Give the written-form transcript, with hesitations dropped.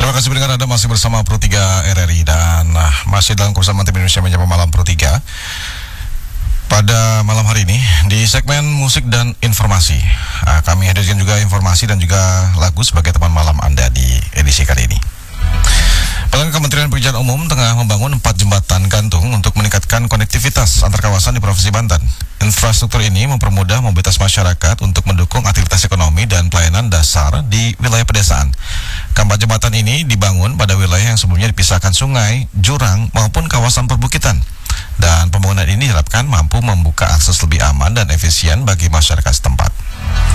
Terima kasih pendengar, Anda masih bersama Pro 3 RRI dan masih dalam kebersamaan tim Indonesia Menyapa Malam Pro 3. Pada malam hari ini di segmen musik dan informasi, kami hadirkan juga informasi dan juga lagu sebagai teman malam Anda di edisi kali ini. Kementerian Pekerjaan Umum tengah membangun 4 jembatan gantung untuk meningkatkan konektivitas antar kawasan di Provinsi Banten. Infrastruktur ini mempermudah mobilitas masyarakat untuk mendukung aktivitas ekonomi dan pelayanan dasar di wilayah pedesaan. Keempat jembatan ini dibangun pada wilayah yang sebelumnya dipisahkan sungai, jurang maupun kawasan perbukitan. Dan pembangunan ini diharapkan mampu membuka akses lebih aman dan efisien bagi masyarakat setempat.